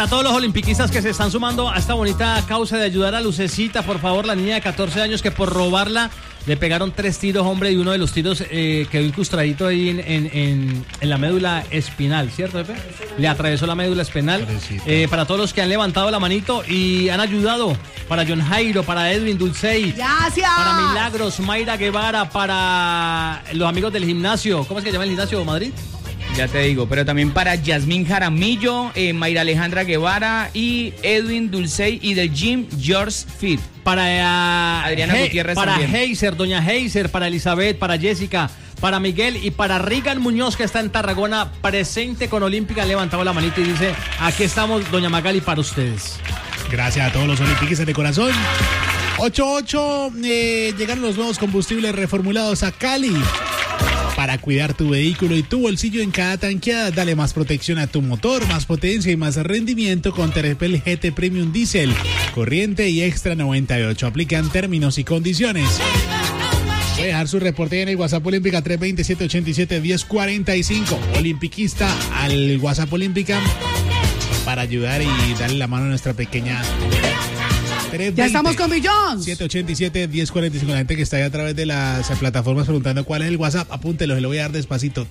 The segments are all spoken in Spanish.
Para todos los olimpiquistas que se están sumando a esta bonita causa de ayudar a Lucecita, por favor, la niña de 14 años que por robarla le pegaron 3 tiros, hombre, y uno de los tiros quedó incrustadito ahí en la médula espinal, ¿cierto, Pepe? Le atravesó la médula espinal. Para todos los que han levantado la manito y han ayudado, para John Jairo, para Edwin Dulcey. ¡Gracias! Para Milagros, Mayra Guevara, para los amigos del gimnasio. ¿Cómo es que se llama el gimnasio, Madrid? Ya te digo, pero también para Yasmín Jaramillo, Mayra Alejandra Guevara y Edwin Dulcey y del Gym George Fit. Para Adriana Gutiérrez para también. Heiser, doña Heiser, para Elizabeth, para Jessica, para Miguel y para Rigan Muñoz, que está en Tarragona, presente con Olímpica, ha levantado la manita y dice, aquí estamos, doña Magali, para ustedes. Gracias a todos los olimpiquistas de corazón. 8-8, llegaron los nuevos combustibles reformulados a Cali. Para cuidar tu vehículo y tu bolsillo en cada tanqueada, dale más protección a tu motor, más potencia y más rendimiento con Terpel GT Premium Diesel, corriente y extra 98. Aplican términos y condiciones. Voy a dejar su reporte en el WhatsApp Olímpica 320-787-1045. Olimpiquista al WhatsApp Olímpica para ayudar y darle la mano a nuestra pequeña. 320, ya estamos con Billions. 787-1045. La gente que está ahí a través de las plataformas preguntando cuál es el WhatsApp, apúntelo, se lo voy a dar despacito.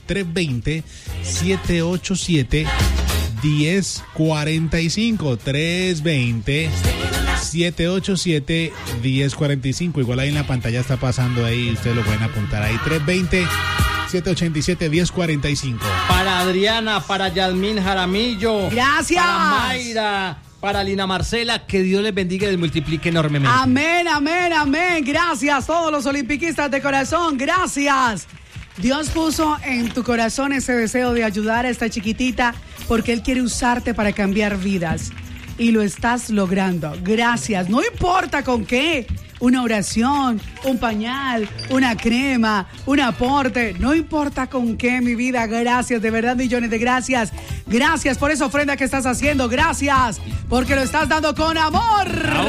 320-787-1045. 320-787-1045. Igual ahí en la pantalla está pasando ahí, ustedes lo pueden apuntar ahí. 320-787-1045. Para Adriana, para Yasmín Jaramillo. Gracias. Para Mayra. Para Lina Marcela, que Dios les bendiga y les multiplique enormemente. Amén, amén, amén. Gracias todos los olimpiquistas de corazón. Gracias. Dios puso en tu corazón ese deseo de ayudar a esta chiquitita porque Él quiere usarte para cambiar vidas. Y lo estás logrando. Gracias. No importa con qué. Una oración, un pañal, una crema, un aporte. No importa con qué, mi vida. Gracias, de verdad, millones de gracias. Gracias por esa ofrenda que estás haciendo. Gracias porque lo estás dando con amor.